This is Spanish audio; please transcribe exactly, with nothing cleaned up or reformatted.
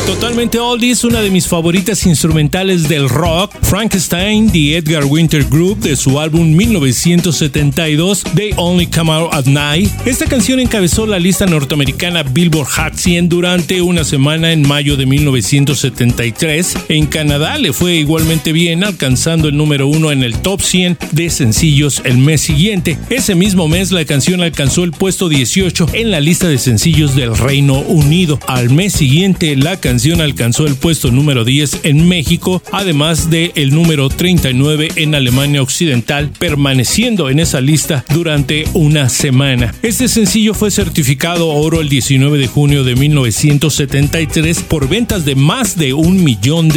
Totalmente oldies, una de mis favoritas instrumentales del rock, Frankenstein, The Edgar Winter Group, de su álbum mil novecientos setenta y dos, They Only Come Out at Night. Esta canción encabezó la lista norteamericana Billboard Hot cien durante una semana en mayo de mil novecientos setenta y tres. En Canadá le fue igualmente bien, alcanzando el número uno en el top cien de sencillos el mes siguiente. Ese mismo mes la canción alcanzó el puesto dieciocho en la lista de sencillos del Reino Unido. Al mes siguiente la canción alcanzó el puesto número diez en México, además de el número treinta y nueve en Alemania Occidental, permaneciendo en esa lista durante una semana. Este sencillo fue certificado oro el diecinueve de junio de mil novecientos setenta y tres por ventas de más de un millón de